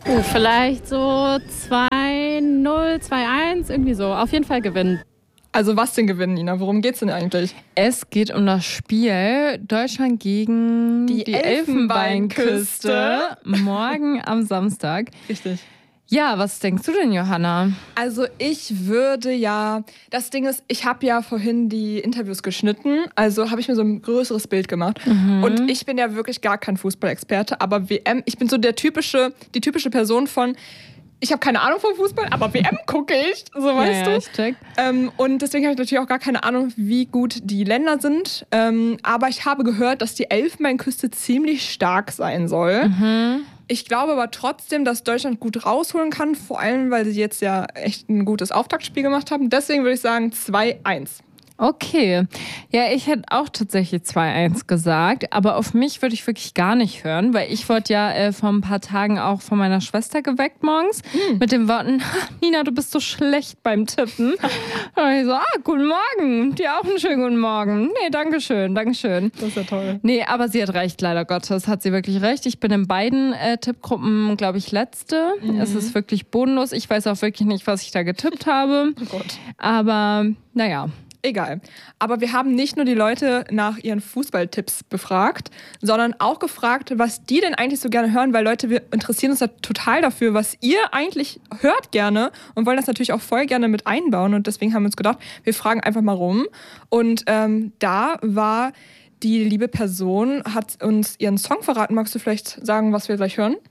Vielleicht so 2-0, 2-1, irgendwie so. Auf jeden Fall gewinnen. Also was denn gewinnen, Nina? Worum geht's denn eigentlich? Es geht um das Spiel Deutschland gegen die Elfenbeinküste. Morgen am Samstag. Richtig. Ja, was denkst du denn, Johanna? Also ich würde das Ding ist, ich habe ja vorhin die Interviews geschnitten, also habe ich mir so ein größeres Bild gemacht. Und ich bin ja wirklich gar kein Fußballexperte, aber WM, ich bin so die typische Person von, ich habe keine Ahnung vom Fußball, aber WM gucke ich, so weißt du. Ich check. Und deswegen habe ich natürlich auch gar keine Ahnung, wie gut die Länder sind. Aber ich habe gehört, dass die Elfenbeinküste ziemlich stark sein soll. Ich glaube aber trotzdem, dass Deutschland gut rausholen kann, vor allem, weil sie jetzt ja echt ein gutes Auftaktspiel gemacht haben. Deswegen würde ich sagen 2-1. Okay. Ja, ich hätte auch tatsächlich 2-1 gesagt, aber auf mich würde ich wirklich gar nicht hören, weil ich wurde ja vor ein paar Tagen auch von meiner Schwester geweckt morgens mit den Worten, Nina, du bist so schlecht beim Tippen. Und ich so, guten Morgen, dir auch einen schönen guten Morgen. Nee, dankeschön. Das ist ja toll. Nee, aber sie hat recht, leider Gottes, hat sie wirklich recht. Ich bin in beiden Tippgruppen, glaube ich, Letzte. Es ist wirklich bodenlos. Ich weiß auch wirklich nicht, was ich da getippt habe. Oh Gott. Aber, naja. Egal. Aber wir haben nicht nur die Leute nach ihren Fußballtipps befragt, sondern auch gefragt, was die denn eigentlich so gerne hören, weil Leute, wir interessieren uns da total dafür, was ihr eigentlich hört gerne und wollen das natürlich auch voll gerne mit einbauen. Und deswegen haben wir uns gedacht, wir fragen einfach mal rum. Und da war die liebe Person, hat uns ihren Song verraten. Magst du vielleicht sagen, was wir gleich hören?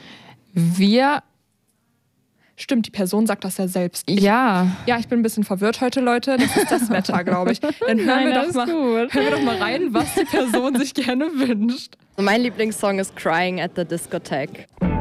Stimmt, die Person sagt das ja selbst. Ja, ich bin ein bisschen verwirrt heute, Leute. Das ist das Wetter, glaube ich. Dann hören wir doch mal rein, was die Person sich gerne wünscht. Mein Lieblingssong ist Crying at the Discotheque.